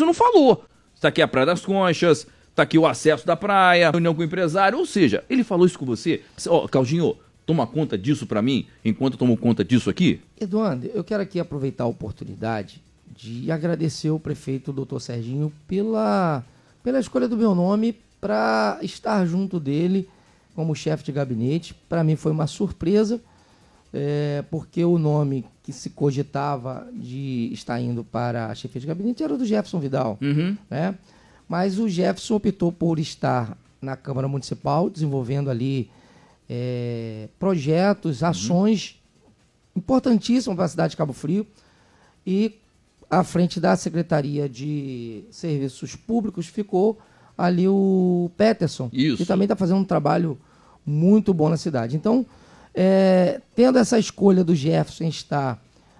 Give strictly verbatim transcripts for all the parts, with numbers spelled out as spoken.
Jefferson não falou. Está aqui a Praia das Conchas, está aqui o acesso da praia, reunião com o empresário, ou seja, ele falou isso com você. Ó, oh, Claudinho, toma conta disso para mim, enquanto eu tomo conta disso aqui? Eduardo, eu quero aqui aproveitar a oportunidade de agradecer ao prefeito doutor Serginho pela, pela escolha do meu nome para estar junto dele como chefe de gabinete. Para mim foi uma surpresa, é, porque o nome que se cogitava de estar indo para a chefia de gabinete era o do Jefferson Vidal. Uhum. Né? Mas o Jefferson optou por estar na Câmara Municipal, desenvolvendo ali é, projetos, ações uhum. importantíssimas para a cidade de Cabo Frio, e à frente da Secretaria de Serviços Públicos ficou ali o Peterson, Isso. que também está fazendo um trabalho muito bom na cidade. Então, é, tendo essa escolha do Jefferson estar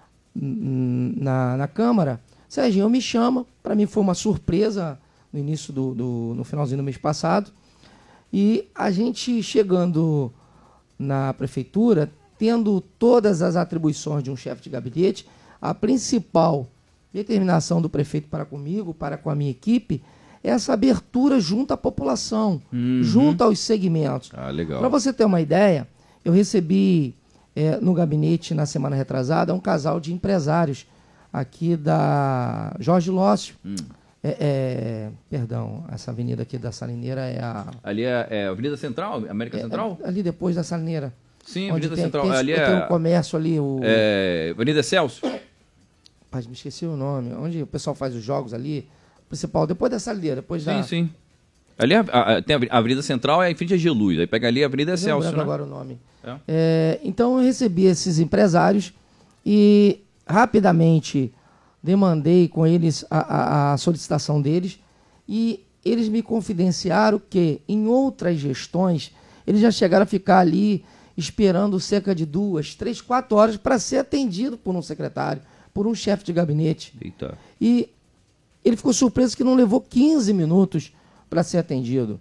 na, na Câmara, Serginho me chama, para mim foi uma surpresa no início do, do no finalzinho do mês passado, e a gente chegando na prefeitura, tendo todas as atribuições de um chefe de gabinete, a principal determinação do prefeito para comigo, para com a minha equipe, é essa abertura junto à população, uhum. junto aos segmentos. Ah, legal. Para você ter uma ideia, eu recebi é, no gabinete, na semana retrasada, um casal de empresários aqui da Jorge Lócio. Hum. É, é, perdão, essa avenida aqui da Salineira é a... Ali é, é a Avenida Central, América é, Central? Ali depois da Salineira. Sim, onde Avenida tem, Central. Tem, ali tem é o comércio ali, o... É, Avenida Celso? Mas me esqueci o nome. Onde o pessoal faz os jogos ali. Principal, depois da Salineira, depois da... Sim, sim. Ali a, a, tem a Avenida Central, é em frente a G-Luz. Aí pega ali a Avenida Celso, né? agora o nome. É. É, então eu recebi esses empresários e rapidamente demandei com eles a, a, a solicitação deles, e eles me confidenciaram que em outras gestões eles já chegaram a ficar ali esperando cerca de duas, três, quatro horas para ser atendido por um secretário, por um chefe de gabinete. Eita. E ele ficou surpreso que não levou quinze minutos para ser atendido.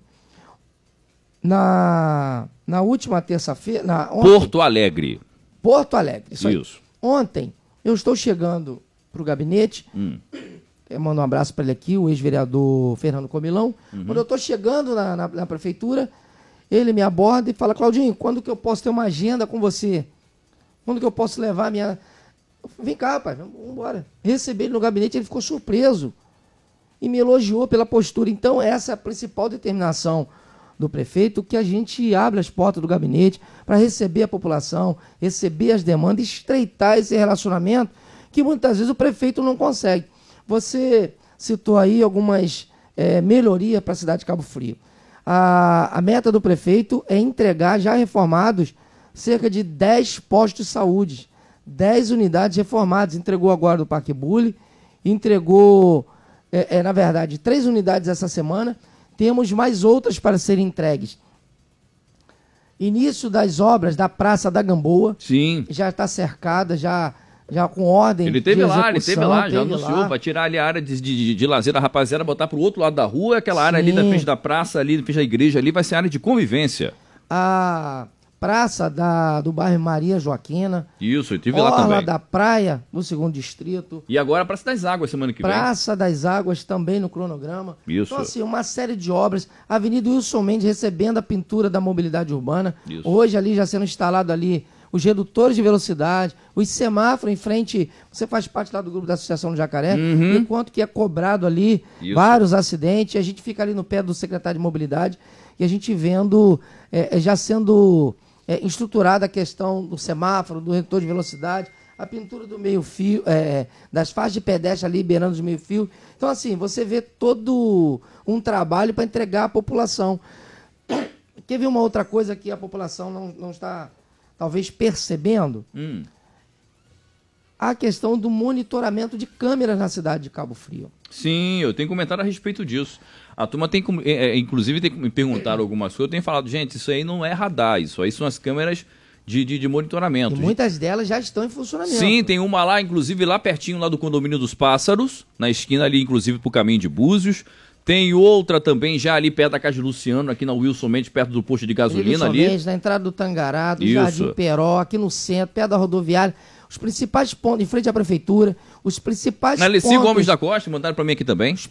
Na, na última terça-feira... na ontem, Porto Alegre. Porto Alegre. Isso. Isso. Ontem, eu estou chegando para o gabinete, hum. eu mando um abraço para ele aqui, o ex-vereador Fernando Comilão. Uhum. Quando eu estou chegando na, na, na prefeitura, ele me aborda e fala: Claudinho, quando que eu posso ter uma agenda com você? Quando que eu posso levar a minha... Vem cá, rapaz, vamos embora. Recebi ele no gabinete, ele ficou surpreso e me elogiou pela postura. Então, essa é a principal determinação do prefeito, que a gente abre as portas do gabinete para receber a população, receber as demandas, estreitar esse relacionamento que muitas vezes o prefeito não consegue. Você citou aí algumas é, melhorias para a cidade de Cabo Frio. A, a meta do prefeito é entregar, já reformados, cerca de dez postos de saúde, dez unidades reformadas. Entregou agora do Parque Bully, entregou, é, é, na verdade, três unidades essa semana. Temos mais outras para serem entregues. Início das obras da Praça da Gamboa. Sim. Já está cercada, já, já com ordem ele teve de lá, execução. Ele teve lá, já teve anunciou, para tirar ali a área de, de, de lazer da rapaziada, botar para o outro lado da rua, aquela Sim. área ali da frente da praça, ali na frente da igreja, ali vai ser área de convivência. A praça da, do bairro Maria Joaquina. Isso, eu tive Orla lá também. da Praia, no segundo distrito. E agora a Praça das Águas, semana que Praça vem. Praça das Águas também no cronograma. Isso. Então, assim, uma série de obras. Avenida Wilson Mendes recebendo a pintura da mobilidade urbana. Isso. Hoje ali já sendo instalado ali os redutores de velocidade, os semáforos em frente. Você faz parte lá do grupo da Associação do Jacaré, uhum. enquanto que é cobrado ali Isso. vários acidentes. A gente fica ali no pé do secretário de mobilidade e a gente vendo, é, já sendo... É, estruturada a questão do semáforo, do redutor de velocidade, a pintura do meio-fio, é, das faixas de pedestre ali, liberando os meio-fio. Então, assim, você vê todo um trabalho para entregar à população. Quer ver uma outra coisa que a população não, não está, talvez, percebendo? Hum. A questão do monitoramento de câmeras na cidade de Cabo Frio. Sim, eu tenho comentado a respeito disso. A turma tem, é, inclusive, tem me perguntado algumas coisas. Eu tenho falado, gente, isso aí não é radar, isso aí são as câmeras de, de, de monitoramento. E muitas delas já estão em funcionamento. Sim, tem uma lá, inclusive, lá pertinho, lá do condomínio dos Pássaros, na esquina ali, inclusive, pro caminho de Búzios. Tem outra também, já ali perto da casa de Luciano, aqui na Wilson Mendes, perto do posto de gasolina ali. Mendes, na entrada do Tangará, do Isso. Jardim Peró, aqui no centro, perto da rodoviária. Os principais pontos, em frente à prefeitura, os principais na Alessi pontos... Gomes da Costa, mandaram para mim aqui também. Os